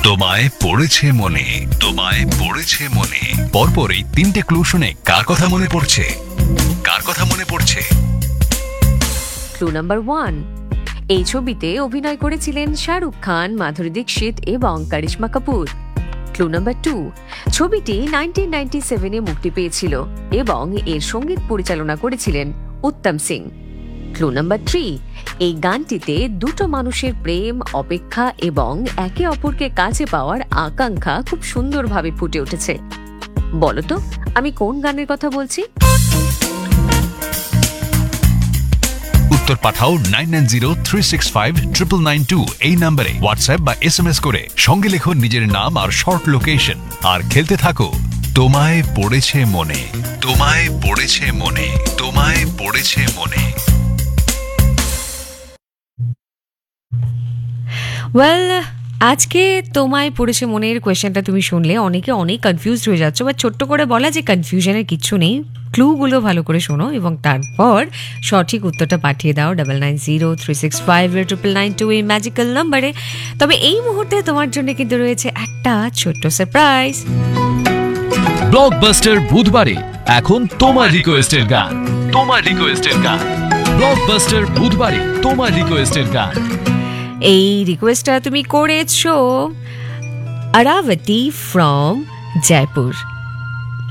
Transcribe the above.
তোমায় পড়েছে মনে, তোমায় পড়েছে মনে। পরপরই 3টে ক্লু শুনে কার কথা মনে পড়ছে? কার কথা মনে পড়ছে? ক্লু নাম্বার 1, এই ছবিতে অভিনয় করেছিলেন শাহরুখ খান, মাধুরী দীক্ষিত এবং করিশ্মা কাপুর। ক্লু নাম্বার 2, ছবিটি 1997-এ মুক্তি পেয়েছিল এবং এর সঙ্গীত পরিচালনা করেছিলেন উত্তম সিং। ক্লু নাম্বার 3, এই গানটিতে দুটো মানুষের প্রেম, অপেক্ষা এবং একে অপরকে কাছে পাওয়ার আকাঙ্ক্ষা খুব সুন্দরভাবে ফুটে উঠেছে। বলো তো আমি কোন গানের কথা বলছি? উত্তর পাঠাও 9903659992 এই নম্বরে হোয়াটসঅ্যাপ বা SMS করে। সঙ্গে লেখো নিজের নাম আর শর্ট লোকেশন, আর খেলতে থাকো তোমায় পড়েছে মনে, তোমায় পড়েছে মনে, তোমায় পড়েছে মনে। ওয়েল, আজকে তোমায় পড়েছে মনের কোয়েশ্চেনটা তুমি শুনলে অনেকে অনেক কনফিউজড হয়ে যাচ্ছ, বা ছোট্ট করে বলা যে কনফিউশনের কিচ্ছু নেই। ক্লুগুলো ভালো করে শোনো এবং তারপর সঠিক উত্তরটা পাঠিয়ে দাও 9903659992 এই ম্যাজিক্যাল নাম্বারে। তবে এই মুহূর্তে তোমার জন্য কিন্তু রয়েছে একটা ছোট্ট সারপ্রাইজ। ব্লকবাস্টার বুধবারে এখন তোমার রিকোয়েস্টের গান, তোমার রিকোয়েস্টের গান। ব্লকবাস্টার বুধবারে তোমার রিকোয়েস্টের গান। এই রিকোয়েস্টটা তুমি করেছো আরাবতী ফ্রম জয়পুর।